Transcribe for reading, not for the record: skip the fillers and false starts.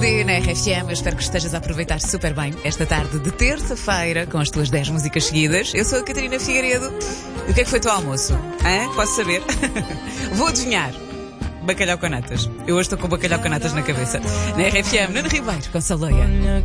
D na RFM. Eu espero que estejas a aproveitar super bem esta tarde de terça-feira com as tuas 10 músicas seguidas. Eu sou a Catarina Figueiredo. E o que é que foi o teu almoço? Posso saber? Vou adivinhar. Bacalhau com natas. Eu hoje estou com bacalhau com natas na cabeça. Na RFM, Nuno Ribeiro, com Saleia.